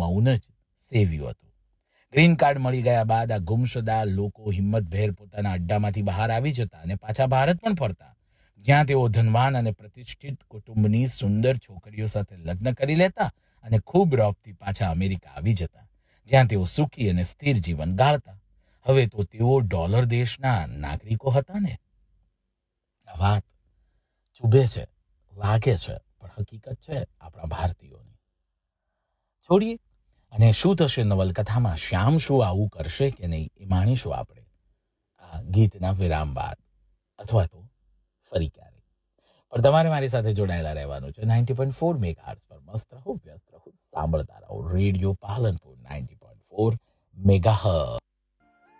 મૌન જ સેવ્યું હતું. ગ્રીન કાર્ડ મળી ગયા બાદ આ ગુમશદા લોકો હિંમતભેર પોતાના અડ્ડામાંથી બહાર આવી જતા અને પાછા ભારત પણ ફરતા, જ્યાં તેઓ ધનવાન અને પ્રતિષ્ઠિત કુટુંબની સુંદર છોકરીઓ સાથે લગ્ન કરી લેતા અને ખૂબ રોપથી પાછા અમેરિકા આવી જતા, જ્યાં તેઓ સુખી અને સ્થિર જીવન ગાળતા. હવે તો તેઓ ડોલર દેશના નાગરિકો હતા ને. આ વાત ચૂભે છે, લાગે છે, પણ હકીકત છે આપણા ભારતીયોની. છોડીએ. અને શું થશે નવલકથામાં? શ્યામ શું આવું કરશે કે નહીં એ માણીશું આપણે આ ગીતના વિરામ બાદ, અથવા તો ફરી ક્યારેક. પણ તમારે મારી સાથે જોડાયેલા રહેવાનું છે 90.4 મેગાહર્ટ્ઝ પર. મસ્ત રહો, વ્યસ્ત રહો, સાંભળતા રહો રેડિયો પાલનપુર 90.4 મેગાહર્ટ્ઝ.